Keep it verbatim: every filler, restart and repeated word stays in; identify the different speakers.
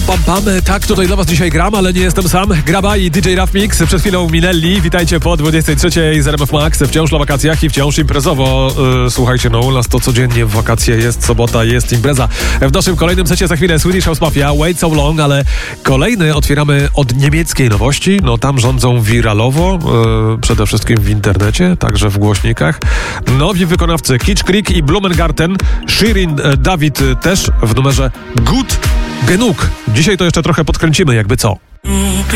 Speaker 1: pam, pam. Tak, tutaj dla was dzisiaj gram, ale nie jestem sam. Graba i D J Rough Mix przed chwilą minęli. Witajcie po dwudziestej trzeciej z R M F Max. Wciąż na wakacjach i wciąż imprezowo. Yy, słuchajcie, no u nas to codziennie w wakacje jest sobota, jest impreza. W naszym kolejnym secie za chwilę Swedish House Mafia, Wait So Long, ale kolejny otwieramy od niemieckiej nowości. No tam rządzą wiralowo, yy, przede wszystkim w internecie, także w głośnikach. Nowi wykonawcy Kitsch Creek i Blumengarten, Shirin David też w numerze Gut Genug. Dzisiaj to jeszcze trochę podkręcimy, jakby co.